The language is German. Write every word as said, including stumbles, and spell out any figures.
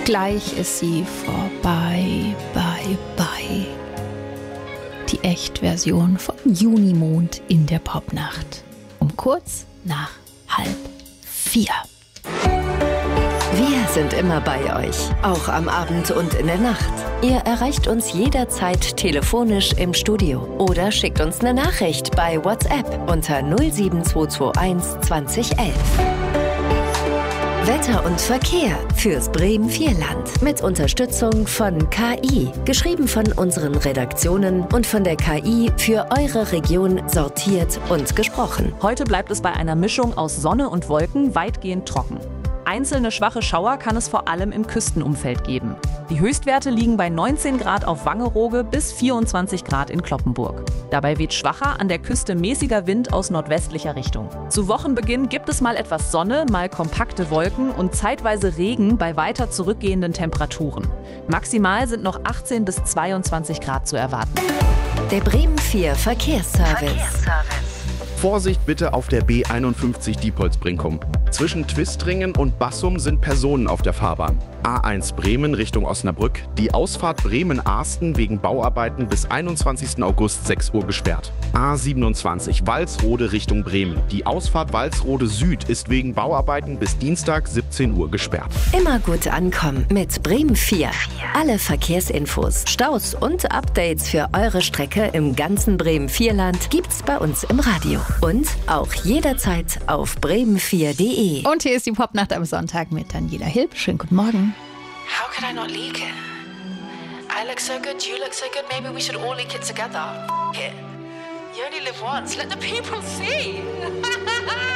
Gleich ist sie vorbei, bye, bye. Die Echtversion von Junimond in der Popnacht. Um kurz nach halb vier. Wir sind immer bei euch, auch am Abend und in der Nacht. Ihr erreicht uns jederzeit telefonisch im Studio oder schickt uns eine Nachricht bei WhatsApp unter null sieben zwei zwei eins zwanzig elf. Wetter und Verkehr fürs Bremen-Vierland mit Unterstützung von K I. Geschrieben von unseren Redaktionen und von der K I für eure Region sortiert und gesprochen. Heute bleibt es bei einer Mischung aus Sonne und Wolken weitgehend trocken. Einzelne schwache Schauer kann es vor allem im Küstenumfeld geben. Die Höchstwerte liegen bei neunzehn Grad auf Wangerooge bis vierundzwanzig Grad in Cloppenburg. Dabei weht schwacher, an der Küste mäßiger Wind aus nordwestlicher Richtung. Zu Wochenbeginn gibt es mal etwas Sonne, mal kompakte Wolken und zeitweise Regen bei weiter zurückgehenden Temperaturen. Maximal sind noch achtzehn bis zweiundzwanzig Grad zu erwarten. Der Bremen vier Verkehrsservice. Verkehrsservice. Vorsicht bitte auf der B einundfünfzig Diepholz-Brinkum. Zwischen Twistringen und Bassum sind Personen auf der Fahrbahn. A eins Bremen Richtung Osnabrück. Die Ausfahrt Bremen-Arsten wegen Bauarbeiten bis einundzwanzigsten August sechs Uhr gesperrt. A siebenundzwanzig Walsrode Richtung Bremen. Die Ausfahrt Walsrode Süd ist wegen Bauarbeiten bis Dienstag siebzehn Uhr gesperrt. Immer gut ankommen mit Bremen vier. Alle Verkehrsinfos, Staus und Updates für eure Strecke im ganzen Bremen-Vierland gibt's bei uns im Radio. Und auch jederzeit auf bremen vier punkt de. Und hier ist die Popnacht am Sonntag mit Daniela Hilb. Schönen guten Morgen. How could I not leak it? I look so good, you look so good, maybe we should all leak it together. F- it. You only live once, let the people see.